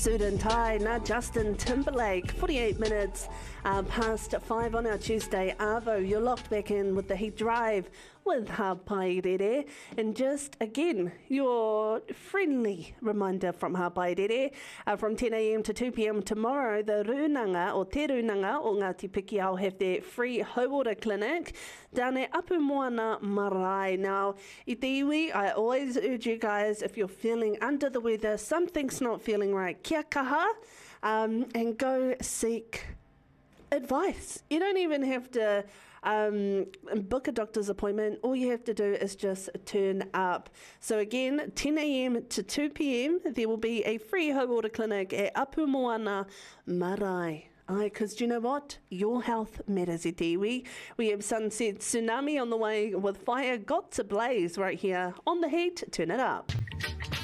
Suit and tie, now Justin Timberlake, 48 minutes past 5 on our Tuesday. Arvo, you're locked back in with the Heat Drive with Hapairere. And just again, your friendly reminder from Hapairere, from 10 a.m. to 2 p.m. tomorrow, the Runanga or Te Runanga o Ngāti Piki will have their free Hauora clinic down at Apu Moana Marae. Now, i te iwi, I always urge you guys, if you're feeling under the weather, something's not feeling right, kia kaha, and go seek advice. You don't even have to book a doctor's appointment. All you have to do is just turn up. So again, 10 a.m. to 2 p.m. there will be a free Hauora clinic at Apu Moana Marae. Because do you know what? Your health matters, iti. We have Sunset Tsunami on the way with Fire Got to Blaze right here on The Heat. Turn it up.